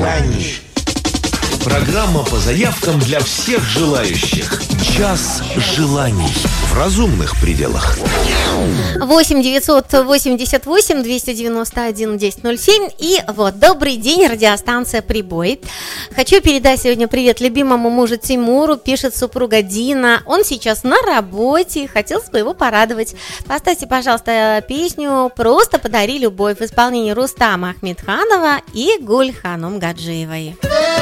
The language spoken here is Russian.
желаний. Программа по заявкам для всех желающих. Час желаний в разумных пределах. 8-988-291-1007. И вот, добрый день, радиостанция «Прибой». Хочу передать сегодня привет любимому мужу Тимуру, пишет супруга Дина. Он сейчас на работе, хотелось бы его порадовать. Поставьте, пожалуйста, песню «Просто подари любовь» в исполнении Рустама Ахмедханова и Гульханум Гаджиевой.